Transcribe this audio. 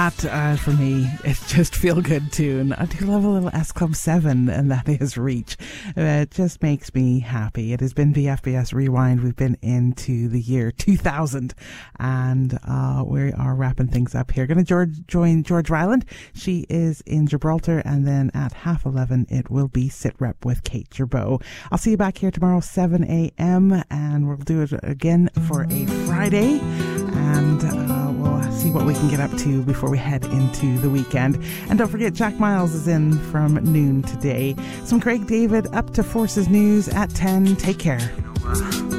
That, for me, it's just feel-good tune. I do love a little S Club 7, and that is Reach. It just makes me happy. It has been VFBS Rewind. We've been into the year 2000, and we are wrapping things up here. Going to join George Ryland. She is in Gibraltar, and then at 11:30, it will be Sit Rep with Kate Gerbeau. I'll see you back here tomorrow, 7 a.m., and we'll do it again for a Friday, and we'll see what we can get up to before we head into the weekend. And don't forget, Jack Miles is in from noon today. Some Craig David up to Forces News at 10. Take care.